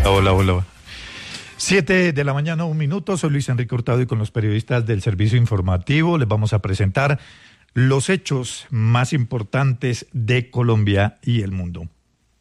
Hola, hola. 7 de la mañana, 1 minuto. Soy Luis Enrique Hurtado y con los periodistas del Servicio Informativo les vamos a presentar los hechos más importantes de Colombia y el mundo.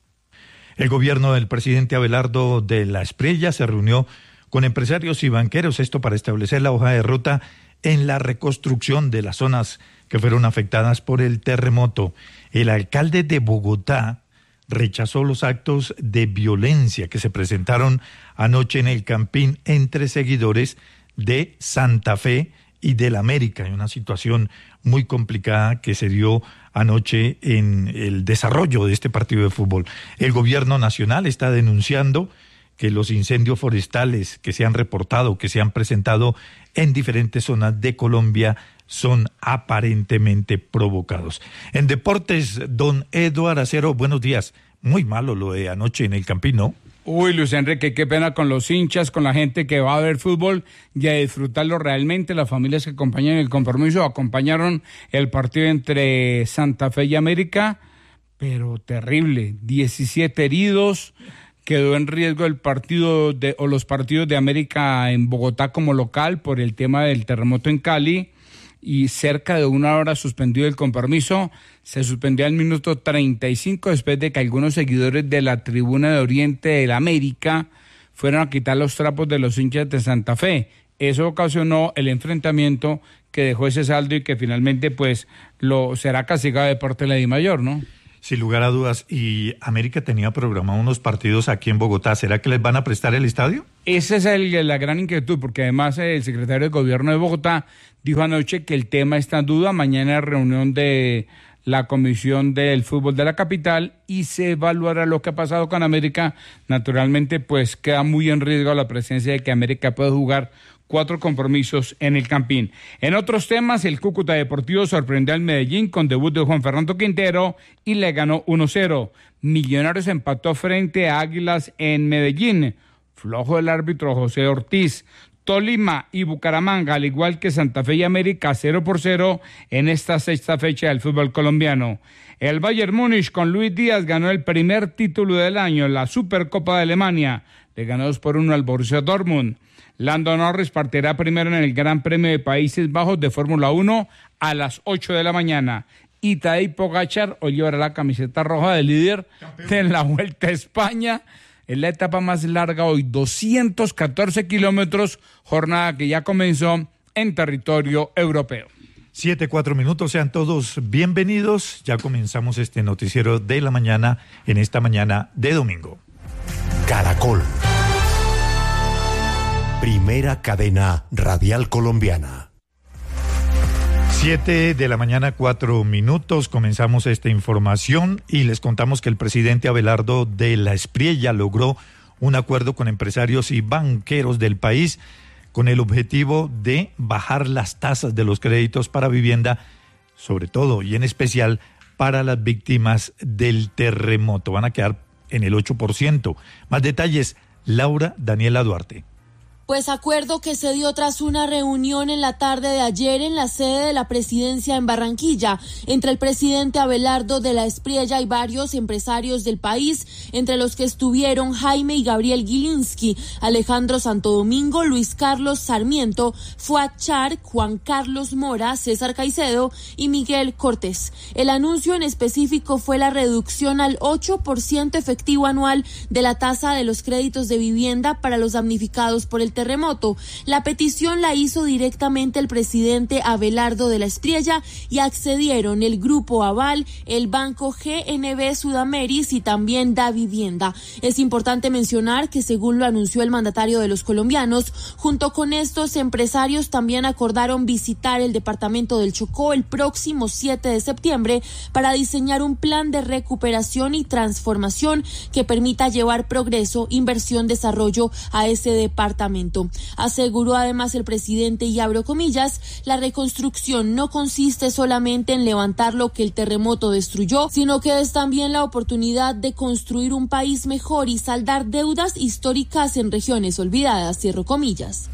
El gobierno del presidente Abelardo de la Espriella se reunió con empresarios y banqueros, esto para establecer la hoja de ruta en la reconstrucción de las zonas que fueron afectadas por el terremoto. El alcalde de Bogotá rechazó los actos de violencia que se presentaron anoche en el Campín entre seguidores de Santa Fe y del América, en una situación muy complicada que se dio anoche en el desarrollo de este partido de fútbol. El gobierno nacional está denunciando que los incendios forestales que se han reportado, que se han presentado en diferentes zonas de Colombia, son aparentemente provocados. En deportes, don Eduardo Acero, buenos días. Muy malo lo de anoche en el Campín, ¿no? Uy, Luis Enrique, qué pena con los hinchas, con la gente que va a ver fútbol y a disfrutarlo realmente. Las familias que acompañan el compromiso acompañaron el partido entre Santa Fe y América, pero terrible. 17 heridos. Quedó en riesgo el partido o los partidos de América en Bogotá como local por el tema del terremoto en Cali, y cerca de 1 hora suspendido el compromiso. Se suspendió al minuto 35 después de que algunos seguidores de la tribuna de Oriente del América fueron a quitar los trapos de los hinchas de Santa Fe. Eso ocasionó el enfrentamiento que dejó ese saldo y que finalmente pues será castigado de parte de la DIMAYOR, ¿no? Sin lugar a dudas. Y América tenía programado unos partidos aquí en Bogotá. ¿Será que les van a prestar el estadio? Esa es la gran inquietud, porque además el secretario de Gobierno de Bogotá dijo anoche que el tema está en duda. Mañana reunión de la Comisión del Fútbol de la capital y se evaluará lo que ha pasado con América. Naturalmente, pues queda muy en riesgo la presencia de que América pueda jugar 4 compromisos en el Campín. En otros temas, el Cúcuta Deportivo sorprendió al Medellín con debut de Juan Fernando Quintero y le ganó 1-0. Millonarios empató frente a Águilas en Medellín. Flojo el árbitro José Ortiz. Tolima y Bucaramanga, al igual que Santa Fe y América, 0-0 en esta sexta fecha del fútbol colombiano. El Bayern Múnich con Luis Díaz ganó el primer título del año, la Supercopa de Alemania. Le ganó 2-1 al Borussia Dortmund. Lando Norris partirá primero en el Gran Premio de Países Bajos de Fórmula 1 a las 8 de la mañana. Y Tadej Pogačar hoy llevará la camiseta roja de líder de la Vuelta a España. Es la etapa más larga hoy, 214 kilómetros, jornada que ya comenzó en territorio europeo. 7:04 minutos, sean todos bienvenidos. Ya comenzamos este noticiero de la mañana en esta mañana de domingo. Caracol. Primera cadena radial colombiana. 7 de la mañana, 4 minutos, comenzamos esta información y les contamos que el presidente Abelardo de la Espriella logró un acuerdo con empresarios y banqueros del país con el objetivo de bajar las tasas de los créditos para vivienda, sobre todo y en especial para las víctimas del terremoto. Van a quedar en el 8%. Más detalles, Laura Daniela Duarte. Pues acuerdo que se dio tras una reunión en la tarde de ayer en la sede de la presidencia en Barranquilla, entre el presidente Abelardo de la Espriella y varios empresarios del país, entre los que estuvieron Jaime y Gabriel Gilinski, Alejandro Santo Domingo, Luis Carlos Sarmiento, Fuad Char, Juan Carlos Mora, César Caicedo y Miguel Cortés. El anuncio en específico fue la reducción al 8% efectivo anual de la tasa de los créditos de vivienda para los damnificados por el terremoto. La petición la hizo directamente el presidente Abelardo de la Espriella y accedieron el Grupo Aval, el Banco GNB Sudameris y también Da Vivienda. Es importante mencionar que según lo anunció el mandatario de los colombianos, junto con estos empresarios también acordaron visitar el departamento del Chocó el próximo 7 de septiembre para diseñar un plan de recuperación y transformación que permita llevar progreso, inversión, desarrollo a ese departamento. Aseguró además el presidente, y abro comillas, la reconstrucción no consiste solamente en levantar lo que el terremoto destruyó, sino que es también la oportunidad de construir un país mejor y saldar deudas históricas en regiones olvidadas, cierro comillas.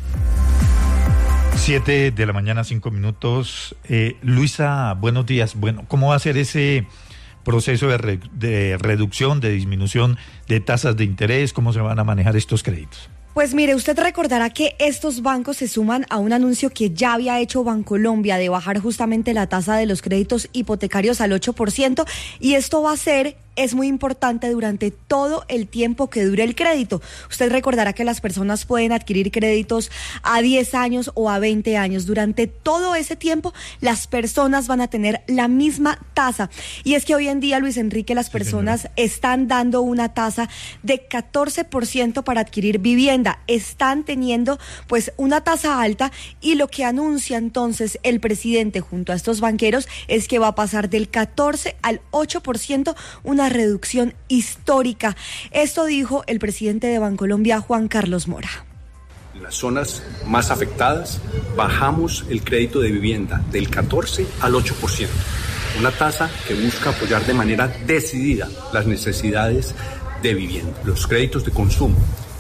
7 de la mañana, 5 minutos. Luisa, buenos días. Bueno, ¿cómo va a ser ese proceso de reducción, de disminución de tasas de interés? ¿Cómo se van a manejar estos créditos? Pues mire, usted recordará que estos bancos se suman a un anuncio que ya había hecho Bancolombia de bajar justamente la tasa de los créditos hipotecarios al 8%, y esto va a ser... es muy importante durante todo el tiempo que dure el crédito. Usted recordará que las personas pueden adquirir créditos a 10 años o a 20 años. Durante todo ese tiempo, las personas van a tener la misma tasa. Y es que hoy en día, Luis Enrique, las personas están dando una tasa de 14% para adquirir vivienda. Están teniendo pues una tasa alta, y lo que anuncia entonces el presidente junto a estos banqueros es que va a pasar del 14 al 8%, una reducción histórica. Esto dijo el presidente de Bancolombia, Juan Carlos Mora. En las zonas más afectadas bajamos el crédito de vivienda del 14 al 8%, una tasa que busca apoyar de manera decidida las necesidades de vivienda. Los créditos de consumo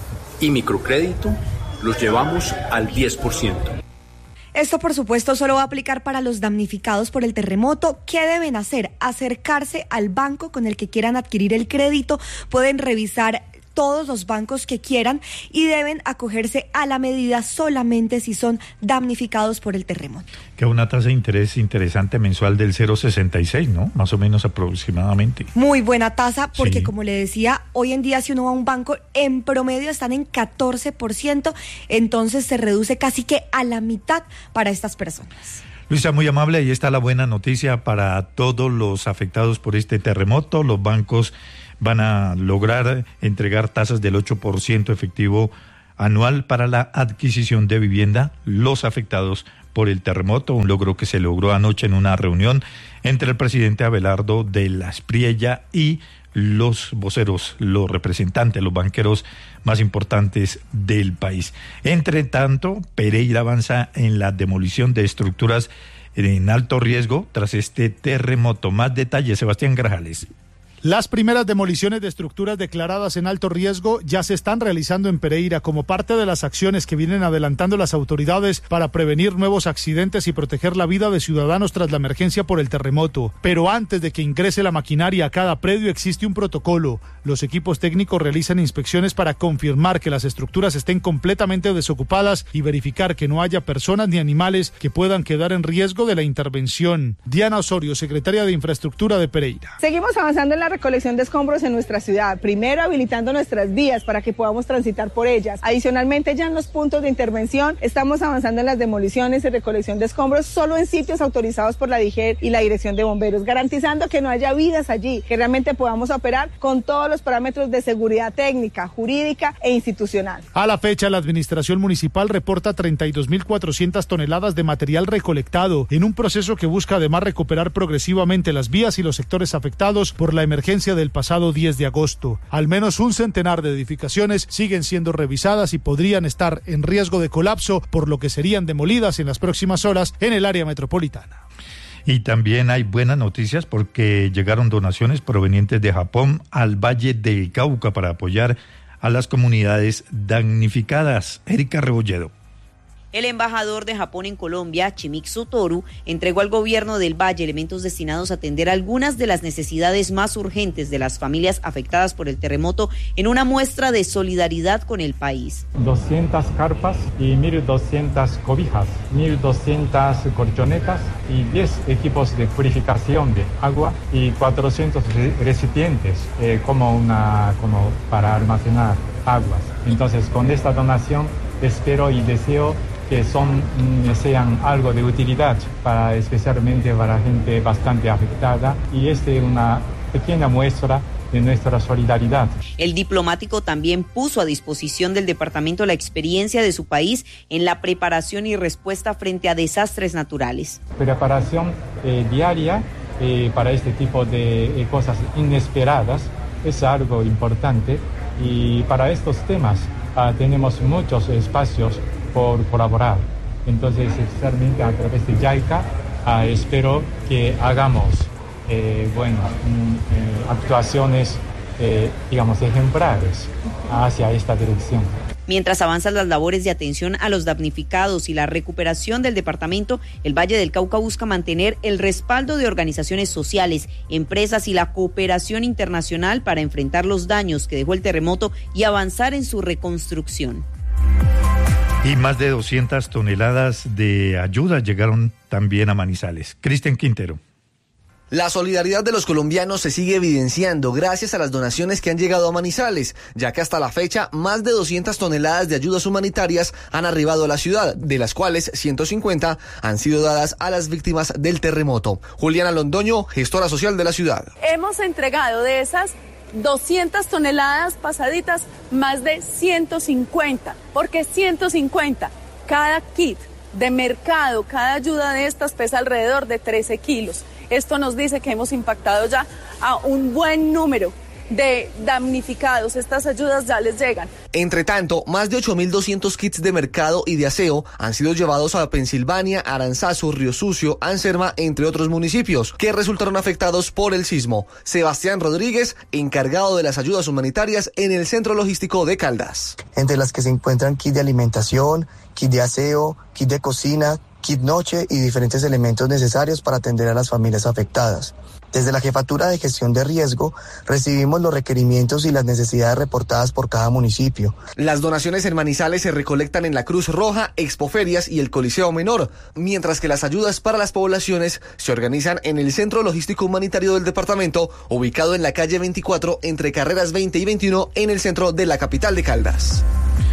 y microcrédito los llevamos al 10%. Esto, por supuesto, solo va a aplicar para los damnificados por el terremoto. ¿Qué deben hacer? Acercarse al banco con el que quieran adquirir el crédito. Pueden revisar todos los bancos que quieran y deben acogerse a la medida solamente si son damnificados por el terremoto. Que una tasa de interés interesante mensual del 0,66, ¿no? Más o menos aproximadamente. Muy buena tasa porque, sí, como le decía, hoy en día si uno va a un banco, en promedio están en 14%, entonces se reduce casi que a la mitad para estas personas. Luisa, muy amable, ahí está la buena noticia para todos los afectados por este terremoto. Los bancos van a lograr entregar tasas del 8% efectivo anual para la adquisición de vivienda, los afectados por el terremoto, un logro que se logró anoche en una reunión entre el presidente Abelardo de la Espriella y los voceros, los representantes, los banqueros más importantes del país. Entre tanto, Pereira avanza en la demolición de estructuras en alto riesgo tras este terremoto. Más detalles, Sebastián Grajales. Las primeras demoliciones de estructuras declaradas en alto riesgo ya se están realizando en Pereira como parte de las acciones que vienen adelantando las autoridades para prevenir nuevos accidentes y proteger la vida de ciudadanos tras la emergencia por el terremoto. Pero antes de que ingrese la maquinaria a cada predio existe un protocolo. Los equipos técnicos realizan inspecciones para confirmar que las estructuras estén completamente desocupadas y verificar que no haya personas ni animales que puedan quedar en riesgo de la intervención. Diana Osorio, secretaria de Infraestructura de Pereira. Seguimos avanzando en la recolección de escombros en nuestra ciudad, primero habilitando nuestras vías para que podamos transitar por ellas. Adicionalmente, ya en los puntos de intervención estamos avanzando en las demoliciones y recolección de escombros solo en sitios autorizados por la DIGER y la Dirección de Bomberos, garantizando que no haya vidas allí, que realmente podamos operar con todos los parámetros de seguridad técnica, jurídica e institucional. A la fecha, la administración municipal reporta 32.400 toneladas de material recolectado en un proceso que busca además recuperar progresivamente las vías y los sectores afectados por la emergencia del pasado 10 de agosto. Al menos un centenar de edificaciones siguen siendo revisadas y podrían estar en riesgo de colapso, por lo que serían demolidas en las próximas horas en el área metropolitana. Y también hay buenas noticias porque llegaron donaciones provenientes de Japón al Valle del Cauca para apoyar a las comunidades damnificadas. Erika Rebolledo. El embajador de Japón en Colombia, Shimizu Toru, entregó al gobierno del Valle elementos destinados a atender algunas de las necesidades más urgentes de las familias afectadas por el terremoto en una muestra de solidaridad con el país. 200 carpas y 1.200 cobijas, 1.200 colchonetas y 10 equipos de purificación de agua y 400 recipientes como para almacenar aguas. Entonces, con esta donación espero y deseo que sean algo de utilidad especialmente para gente bastante afectada, y es una pequeña muestra de nuestra solidaridad. El diplomático también puso a disposición del departamento la experiencia de su país en la preparación y respuesta frente a desastres naturales. Preparación diaria para este tipo de cosas inesperadas es algo importante, y para estos temas tenemos muchos espacios por colaborar. Entonces, especialmente a través de JICA, espero que hagamos actuaciones, ejemplares hacia esta dirección. Mientras avanzan las labores de atención a los damnificados y la recuperación del departamento, el Valle del Cauca busca mantener el respaldo de organizaciones sociales, empresas y la cooperación internacional para enfrentar los daños que dejó el terremoto y avanzar en su reconstrucción. Y más de 200 toneladas de ayuda llegaron también a Manizales. Cristian Quintero. La solidaridad de los colombianos se sigue evidenciando gracias a las donaciones que han llegado a Manizales, ya que hasta la fecha más de 200 toneladas de ayudas humanitarias han arribado a la ciudad, de las cuales 150 han sido dadas a las víctimas del terremoto. Juliana Londoño, gestora social de la ciudad. Hemos entregado de esas 200 toneladas pasaditas, más de 150, porque 150, cada kit de mercado, cada ayuda de estas pesa alrededor de 13 kilos. Esto nos dice que hemos impactado ya a un buen número de damnificados. Estas ayudas ya les llegan. Entre tanto, más de 8.200 kits de mercado y de aseo han sido llevados a Pensilvania, Aranzazu, Río Sucio, Anserma, entre otros municipios, que resultaron afectados por el sismo. Sebastián Rodríguez, encargado de las ayudas humanitarias en el Centro Logístico de Caldas. Entre las que se encuentran kit de alimentación, kit de aseo, kit de cocina, kit noche y diferentes elementos necesarios para atender a las familias afectadas. Desde la Jefatura de Gestión de Riesgo recibimos los requerimientos y las necesidades reportadas por cada municipio. Las donaciones en Manizales se recolectan en la Cruz Roja, Expoferias y el Coliseo Menor, mientras que las ayudas para las poblaciones se organizan en el Centro Logístico Humanitario del departamento, ubicado en la calle 24 entre carreras 20 y 21 en el centro de la capital de Caldas.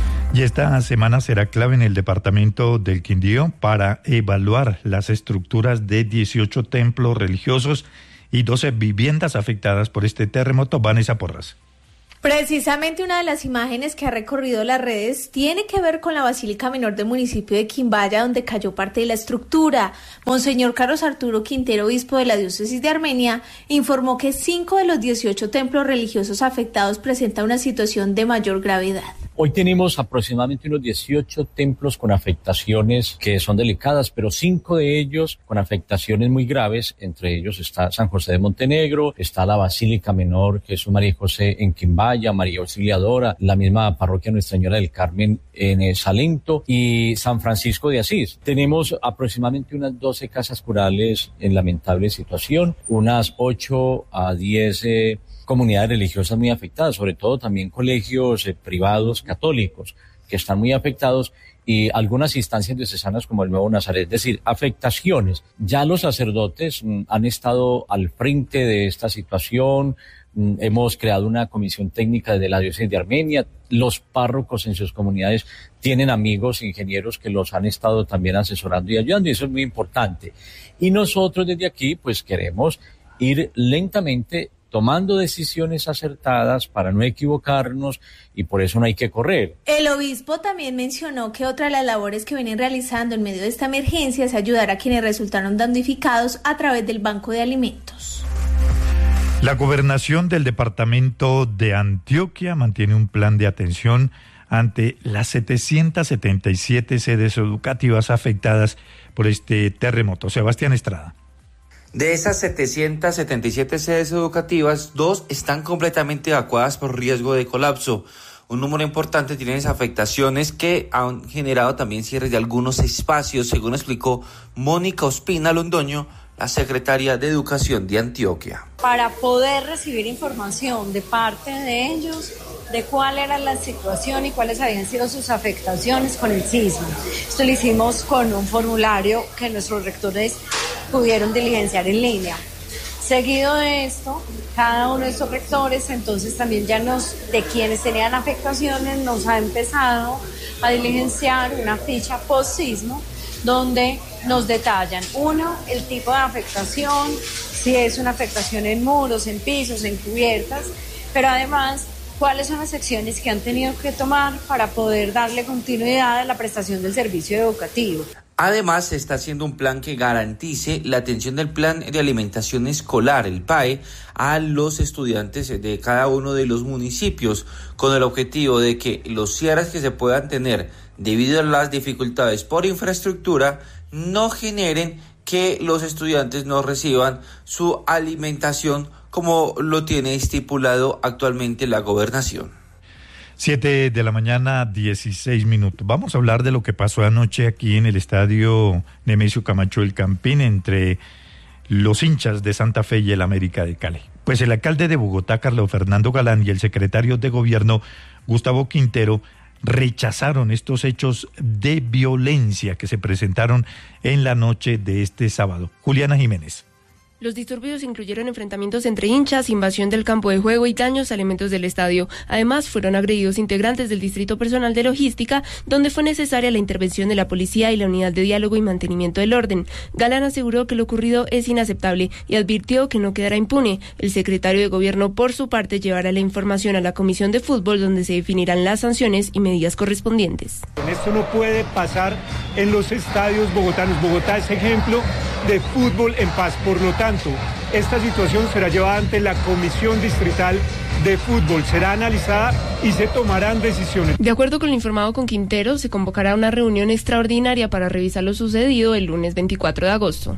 Y esta semana será clave en el departamento del Quindío para evaluar las estructuras de 18 templos religiosos y 12 viviendas afectadas por este terremoto. Vanessa Porras. Precisamente una de las imágenes que ha recorrido las redes tiene que ver con la Basílica Menor del municipio de Quimbaya, donde cayó parte de la estructura. Monseñor Carlos Arturo Quintero, obispo de la diócesis de Armenia, informó que 5 de los 18 templos religiosos afectados presentan una situación de mayor gravedad. Hoy tenemos aproximadamente unos 18 templos con afectaciones que son delicadas, pero 5 de ellos con afectaciones muy graves. Entre ellos está San José de Montenegro, está la Basílica Menor Jesús María y José en Quimbaya, María Auxiliadora, la misma parroquia Nuestra Señora del Carmen en Salento y San Francisco de Asís. Tenemos aproximadamente unas 12 casas curales en lamentable situación, unas 8 a 10 comunidades religiosas muy afectadas, sobre todo también colegios privados católicos que están muy afectados y algunas instancias diocesanas como el Nuevo Nazaret, es decir, afectaciones. Ya los sacerdotes han estado al frente de esta situación, hemos creado una comisión técnica de la diócesis de Armenia, los párrocos en sus comunidades tienen amigos ingenieros que los han estado también asesorando y ayudando y eso es muy importante. Y nosotros desde aquí pues queremos ir lentamente tomando decisiones acertadas para no equivocarnos y por eso no hay que correr. El obispo también mencionó que otra de las labores que vienen realizando en medio de esta emergencia es ayudar a quienes resultaron damnificados a través del Banco de Alimentos. La gobernación del departamento de Antioquia mantiene un plan de atención ante las 777 sedes educativas afectadas por este terremoto. Sebastián Estrada. De esas 777 sedes educativas, 2 están completamente evacuadas por riesgo de colapso. Un número importante tiene esas afectaciones que han generado también cierres de algunos espacios, según explicó Mónica Ospina Londoño, la secretaria de Educación de Antioquia. Para poder recibir información de parte de ellos de cuál era la situación y cuáles habían sido sus afectaciones con el sismo. Esto lo hicimos con un formulario que nuestros rectores pudieron diligenciar en línea. Seguido de esto, cada uno de estos rectores, entonces también de quienes tenían afectaciones, nos ha empezado a diligenciar una ficha post-sismo donde nos detallan, uno, el tipo de afectación, si es una afectación en muros, en pisos, en cubiertas, pero además cuáles son las acciones que han tenido que tomar para poder darle continuidad a la prestación del servicio educativo. Además, se está haciendo un plan que garantice la atención del plan de alimentación escolar, el PAE, a los estudiantes de cada uno de los municipios, con el objetivo de que los cierres que se puedan tener debido a las dificultades por infraestructura no generen que los estudiantes no reciban su alimentación como lo tiene estipulado actualmente la gobernación. 7 de la mañana, 16 minutos. Vamos a hablar de lo que pasó anoche aquí en el estadio Nemesio Camacho del Campín entre los hinchas de Santa Fe y el América de Cali. Pues el alcalde de Bogotá, Carlos Fernando Galán, y el secretario de Gobierno, Gustavo Quintero, rechazaron estos hechos de violencia que se presentaron en la noche de este sábado. Juliana Jiménez. Los disturbios incluyeron enfrentamientos entre hinchas, invasión del campo de juego y daños a elementos del estadio. Además, fueron agredidos integrantes del Distrito Personal de Logística, donde fue necesaria la intervención de la policía y la unidad de diálogo y mantenimiento del orden. Galán aseguró que lo ocurrido es inaceptable y advirtió que no quedará impune. El secretario de Gobierno, por su parte, llevará la información a la Comisión de Fútbol, donde se definirán las sanciones y medidas correspondientes. Esto no puede pasar en los estadios bogotanos. Bogotá es ejemplo de fútbol en paz. Por lo tanto, esta situación será llevada ante la Comisión Distrital de Fútbol, será analizada y se tomarán decisiones. De acuerdo con lo informado con Quintero, se convocará una reunión extraordinaria para revisar lo sucedido el lunes 24 de agosto.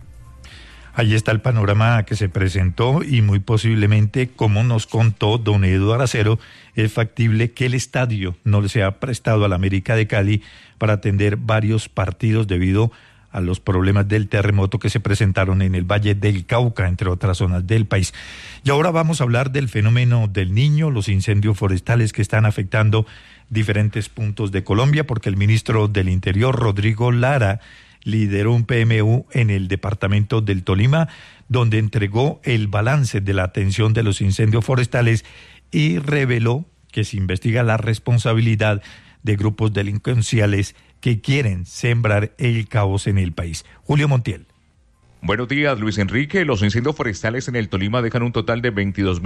Ahí está el panorama que se presentó y muy posiblemente, como nos contó don Eduardo Acero, es factible que el estadio no le sea prestado a la América de Cali para atender varios partidos debido a los problemas del terremoto que se presentaron en el Valle del Cauca, entre otras zonas del país. Y ahora vamos a hablar del fenómeno del Niño, los incendios forestales que están afectando diferentes puntos de Colombia, porque el ministro del Interior, Rodrigo Lara, lideró un PMU en el departamento del Tolima, donde entregó el balance de la atención de los incendios forestales y reveló que se investiga la responsabilidad de grupos delincuenciales que quieren sembrar el caos en el país. Julio Montiel. Buenos días, Luis Enrique. Los incendios forestales en el Tolima dejan un total de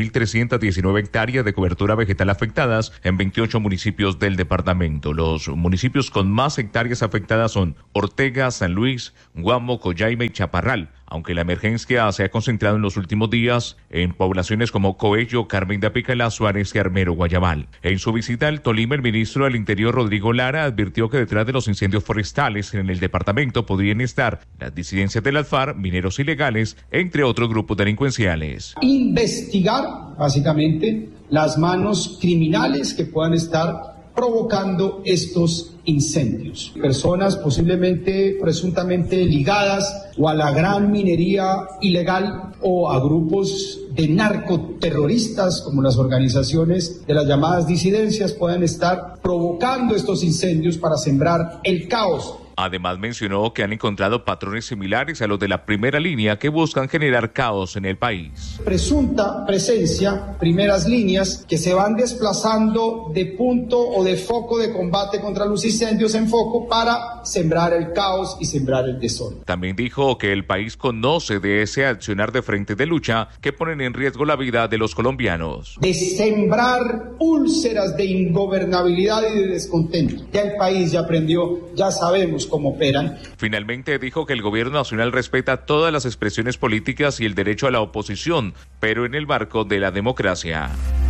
22.319 hectáreas de cobertura vegetal afectadas en 28 municipios del departamento. Los municipios con más hectáreas afectadas son Ortega, San Luis, Guamo, Coyaima y Chaparral, aunque la emergencia se ha concentrado en los últimos días en poblaciones como Coello, Carmen de Apicalá, Suárez y Armero, Guayabal. En su visita al Tolima, el ministro del Interior, Rodrigo Lara, advirtió que detrás de los incendios forestales en el departamento podrían estar las disidencias del ALFAR, mineros ilegales, entre otros grupos delincuenciales. Investigar, básicamente, las manos criminales que puedan estar provocando estos incendios. Personas posiblemente, presuntamente ligadas o a la gran minería ilegal o a grupos de narcoterroristas como las organizaciones de las llamadas disidencias puedan estar provocando estos incendios para sembrar el caos. Además mencionó que han encontrado patrones similares a los de la primera línea que buscan generar caos en el país. Presunta presencia, primeras líneas que se van desplazando de punto o de foco de combate contra los incendios en foco para sembrar el caos y sembrar el desorden. También dijo que el país conoce de ese accionar de frente de lucha que ponen en riesgo la vida de los colombianos. De sembrar úlceras de ingobernabilidad y de descontento. Ya el país ya aprendió, ya sabemos cómo operan. Finalmente dijo que el gobierno nacional respeta todas las expresiones políticas y el derecho a la oposición, pero en el marco de la democracia.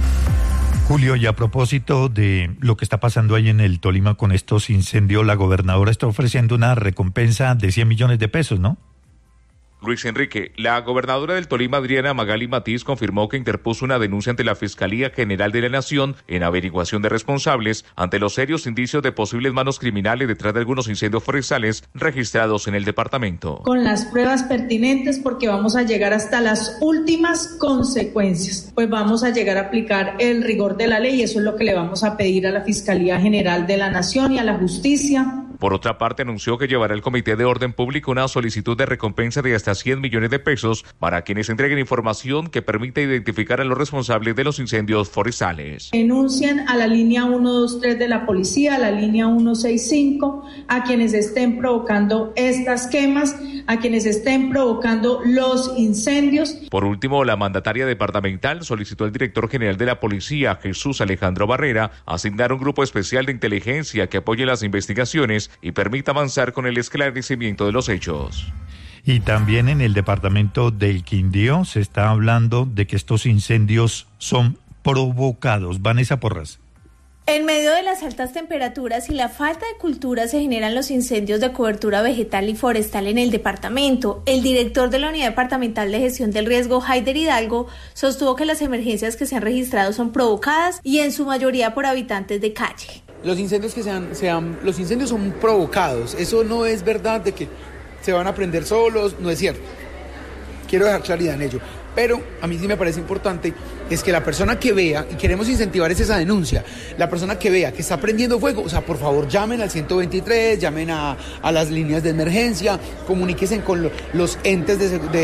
Julio, y a propósito de lo que está pasando ahí en el Tolima con estos incendios, la gobernadora está ofreciendo una recompensa de 100 millones de pesos, ¿no? Luis Enrique, la gobernadora del Tolima, Adriana Magali Matiz, confirmó que interpuso una denuncia ante la Fiscalía General de la Nación en averiguación de responsables ante los serios indicios de posibles manos criminales detrás de algunos incendios forestales registrados en el departamento. Con las pruebas pertinentes, porque vamos a llegar hasta las últimas consecuencias, pues vamos a llegar a aplicar el rigor de la ley y eso es lo que le vamos a pedir a la Fiscalía General de la Nación y a la Justicia. Por otra parte, anunció que llevará al Comité de Orden Público una solicitud de recompensa de hasta 100 millones de pesos para quienes entreguen información que permita identificar a los responsables de los incendios forestales. Denuncian a la línea 123 de la policía, a la línea 165, a quienes estén provocando estas quemas, a quienes estén provocando los incendios. Por último, la mandataria departamental solicitó al director general de la policía, Jesús Alejandro Barrera, asignar un grupo especial de inteligencia que apoye las investigaciones y permita avanzar con el esclarecimiento de los hechos. Y también en el departamento del Quindío se está hablando de que estos incendios son provocados. Vanessa Porras. En medio de las altas temperaturas y la falta de cultura se generan los incendios de cobertura vegetal y forestal en el departamento. El director de la Unidad Departamental de Gestión del Riesgo, Haider Hidalgo, sostuvo que las emergencias que se han registrado son provocadas y en su mayoría por habitantes de calle. Los incendios los incendios son provocados. Eso no es verdad de que se van a prender solos, no es cierto. Quiero dejar claridad en ello. Pero a mí sí me parece importante es que la persona que vea, y queremos incentivar esa denuncia, la persona que vea que está prendiendo fuego, o sea, por favor llamen al 123, llamen a las líneas de emergencia, comuníquense con los entes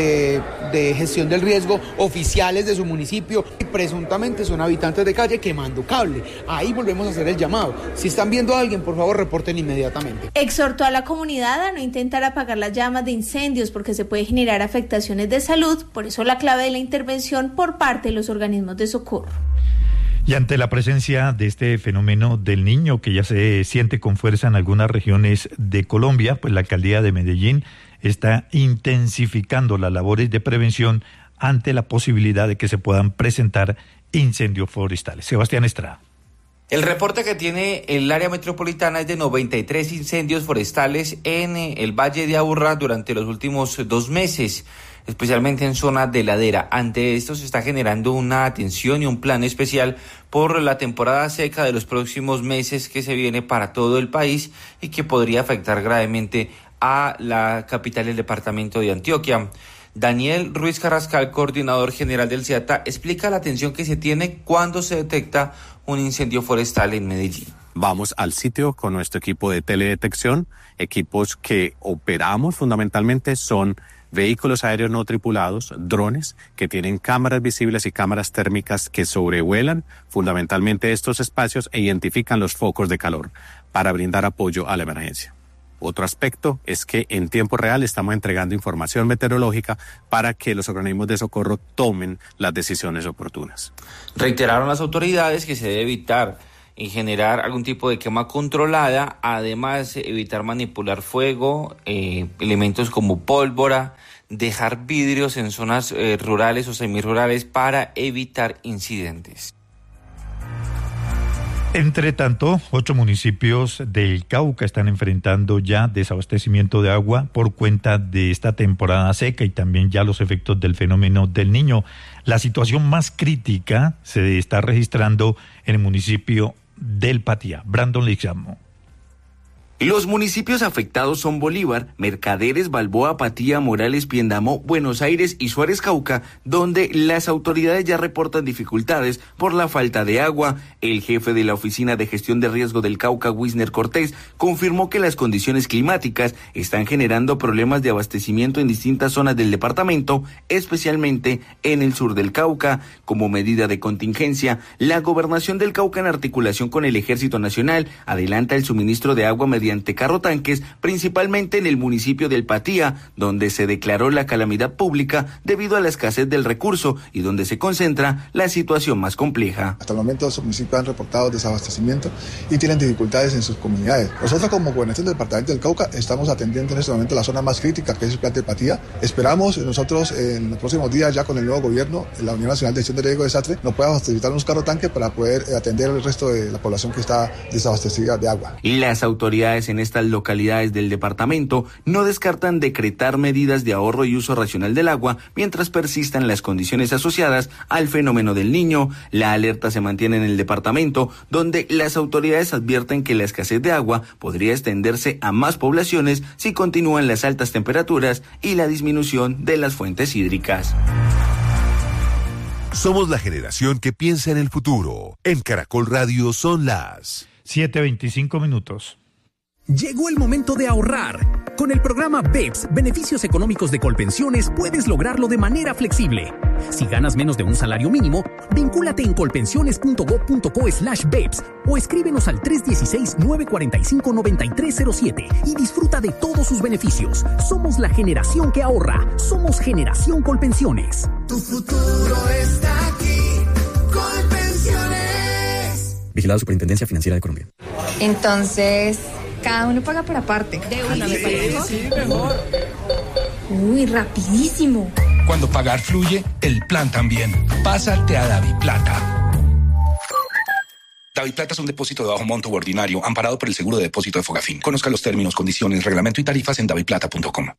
de gestión del riesgo oficiales de su municipio, y presuntamente son habitantes de calle quemando cable. Ahí volvemos a hacer el llamado. Si están viendo a alguien, por favor, reporten inmediatamente. Exhortó a la comunidad a no intentar apagar las llamas de incendios porque se puede generar afectaciones de salud, por eso la clave de la intervención por parte de los organismos de socorro. Y ante la presencia de este fenómeno del Niño, que ya se siente con fuerza en algunas regiones de Colombia, pues la alcaldía de Medellín está intensificando las labores de prevención ante la posibilidad de que se puedan presentar incendios forestales. Sebastián Estrada. El reporte que tiene el área metropolitana es de 93 incendios forestales en el Valle de Aburrá durante los últimos 2 meses, especialmente en zona de ladera. Ante esto se está generando una atención y un plan especial por la temporada seca de los próximos meses que se viene para todo el país y que podría afectar gravemente a la capital del departamento de Antioquia. Daniel Ruiz Carrascal, coordinador general del SEATA, explica la atención que se tiene cuando se detecta un incendio forestal en Medellín. Vamos al sitio con nuestro equipo de teledetección. Equipos que operamos fundamentalmente son vehículos aéreos no tripulados, drones, que tienen cámaras visibles y cámaras térmicas que sobrevuelan fundamentalmente estos espacios e identifican los focos de calor para brindar apoyo a la emergencia. Otro aspecto es que en tiempo real estamos entregando información meteorológica para que los organismos de socorro tomen las decisiones oportunas. Reiteraron las autoridades que se debe evitar y generar algún tipo de quema controlada, además evitar manipular fuego, elementos como pólvora, dejar vidrios en zonas rurales o semirurales para evitar incidentes. Entre tanto, 8 municipios del Cauca están enfrentando ya desabastecimiento de agua por cuenta de esta temporada seca y también ya los efectos del fenómeno del Niño. La situación más crítica se está registrando en el municipio del Patía. Brandon Lixamo. Los municipios afectados son Bolívar, Mercaderes, Balboa, Patía, Morales, Piendamó, Buenos Aires y Suárez Cauca, donde las autoridades ya reportan dificultades por la falta de agua. El jefe de la Oficina de Gestión de Riesgo del Cauca, Wisner Cortés, confirmó que las condiciones climáticas están generando problemas de abastecimiento en distintas zonas del departamento, especialmente en el sur del Cauca. Como medida de contingencia, la Gobernación del Cauca, en articulación con el Ejército Nacional, adelanta el suministro de agua mediante carrotanques, principalmente en el municipio del Patía, donde se declaró la calamidad pública debido a la escasez del recurso y donde se concentra la situación más compleja. Hasta el momento los municipios han reportado desabastecimiento y tienen dificultades en sus comunidades. Nosotros como gobernación del departamento del Cauca estamos atendiendo en este momento la zona más crítica, que es el plan de Patía. Esperamos nosotros en los próximos días, ya con el nuevo gobierno, la Unión Nacional de Gestión de Riesgo de Desastre, nos pueda facilitar unos carrotanques para poder atender el resto de la población que está desabastecida de agua. Y las autoridades en estas localidades del departamento no descartan decretar medidas de ahorro y uso racional del agua mientras persistan las condiciones asociadas al fenómeno del Niño. La alerta se mantiene en el departamento, donde las autoridades advierten que la escasez de agua podría extenderse a más poblaciones si continúan las altas temperaturas y la disminución de las fuentes hídricas. Somos la generación que piensa en el futuro. En Caracol Radio son las 7:25. Llegó el momento de ahorrar. Con el programa BEPS, Beneficios Económicos de Colpensiones, puedes lograrlo de manera flexible. Si ganas menos de un salario mínimo, vincúlate en colpensiones.gov.co/BEPS o escríbenos al 316-945-9307 y disfruta de todos sus beneficios. Somos la generación que ahorra. Somos Generación Colpensiones. Tu futuro está aquí. Colpensiones. Vigilado Superintendencia Financiera de Colombia. Entonces, cada uno paga por aparte. De una, me parece. Sí, mejor. Uy, rapidísimo. Cuando pagar fluye, el plan también. Pásate a DaviPlata. DaviPlata es un depósito de bajo monto u ordinario, amparado por el seguro de depósito de Fogafín. Conozca los términos, condiciones, reglamento y tarifas en daviplata.com.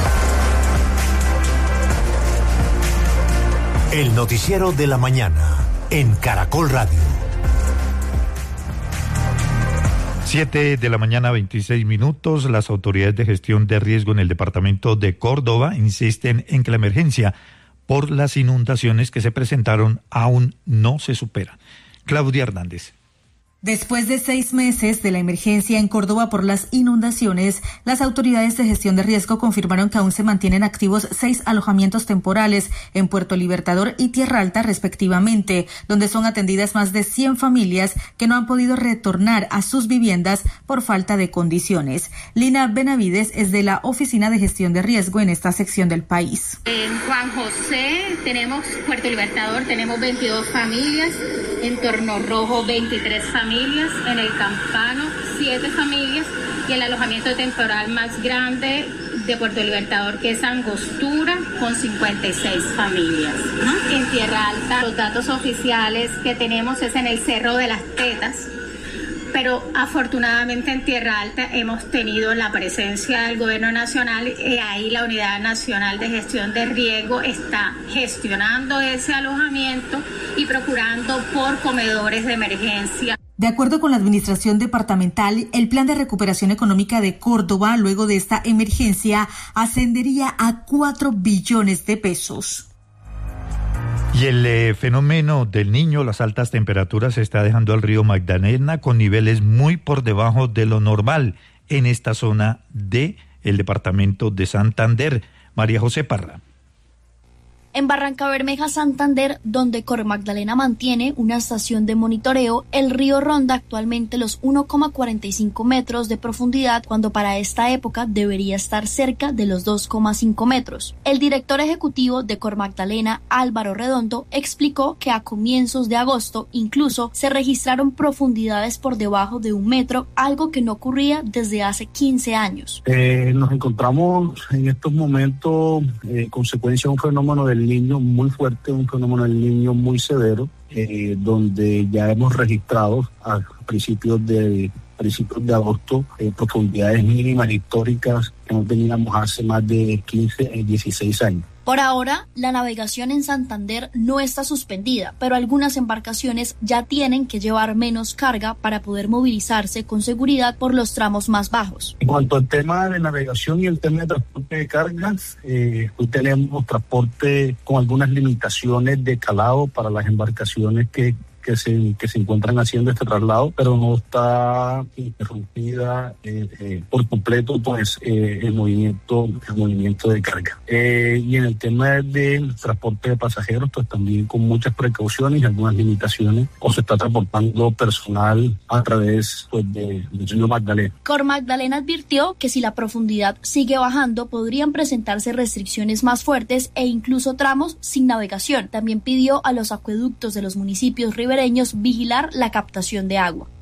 El noticiero de la mañana en Caracol Radio. 7 de la mañana, 26 minutos. Las autoridades de gestión de riesgo en el departamento de Córdoba insisten en que la emergencia por las inundaciones que se presentaron aún no se supera. Claudia Hernández. Después de 6 meses de la emergencia en Córdoba por las inundaciones, las autoridades de gestión de riesgo confirmaron que aún se mantienen activos 6 alojamientos temporales en Puerto Libertador y Tierra Alta respectivamente, donde son atendidas más de 100 familias que no han podido retornar a sus viviendas por falta de condiciones. Lina Benavides es de la Oficina de Gestión de Riesgo en esta sección del país. En Juan José tenemos Puerto Libertador, tenemos 22 familias, en Torno Rojo 23 familias, en el Campano 7 familias y el alojamiento temporal más grande de Puerto Libertador, que es Angostura, con 56 familias. En Tierra Alta los datos oficiales que tenemos es en el Cerro de las Tetas, pero afortunadamente en Tierra Alta hemos tenido la presencia del Gobierno Nacional y ahí la Unidad Nacional de Gestión de Riesgo está gestionando ese alojamiento y procurando por comedores de emergencia. De acuerdo con la Administración Departamental, el Plan de Recuperación Económica de Córdoba, luego de esta emergencia, ascendería a 4 billones de pesos. Y el fenómeno del Niño, las altas temperaturas, está dejando al río Magdalena con niveles muy por debajo de lo normal en esta zona del departamento de Santander. María José Parra. En Barrancabermeja, Santander, donde Cormagdalena mantiene una estación de monitoreo, el río ronda actualmente los 1,45 metros de profundidad, cuando para esta época debería estar cerca de los 2,5 metros. El director ejecutivo de Cormagdalena, Álvaro Redondo, explicó que a comienzos de agosto incluso se registraron profundidades por debajo de 1 metro, algo que no ocurría desde hace 15 años. Nos encontramos en estos momentos consecuencia de un fenómeno del Niño muy fuerte, un fenómeno del Niño muy severo, donde ya hemos registrado a principios de agosto profundidades mínimas históricas que no teníamos hace más de 16 años. Por ahora, la navegación en Santander no está suspendida, pero algunas embarcaciones ya tienen que llevar menos carga para poder movilizarse con seguridad por los tramos más bajos. En cuanto al tema de navegación y el tema de transporte de cargas, hoy tenemos transporte con algunas limitaciones de calado para las embarcaciones que se encuentran haciendo este traslado, pero no está interrumpida por completo pues el movimiento de carga. Y en el tema de transporte de pasajeros, pues también con muchas precauciones y algunas limitaciones, o se está transportando personal a través pues del río Magdalena. Cormagdalena advirtió que si la profundidad sigue bajando, podrían presentarse restricciones más fuertes e incluso tramos sin navegación. También pidió a los acueductos de los municipios ribereños vigilar la captación de agua.